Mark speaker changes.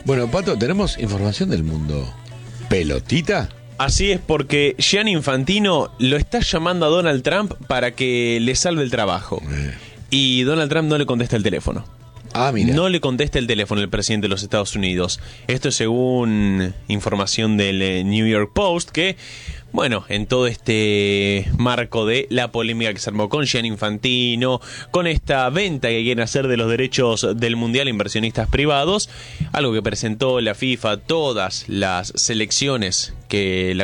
Speaker 1: Bueno, Pato, tenemos información del mundo. ¿Pelotita?
Speaker 2: Así es, porque Gianni Infantino lo está llamando a Donald Trump para que le salve el trabajo. Y Donald Trump no le contesta el teléfono.
Speaker 1: Ah, mira.
Speaker 2: No le contesta el teléfono el presidente de los Estados Unidos. Esto es según información del New York Post, que, bueno, en todo este marco de la polémica que se armó con Gianni Infantino, con esta venta que quieren hacer de los derechos del Mundial a inversionistas privados, algo que presentó la FIFA, todas las selecciones que la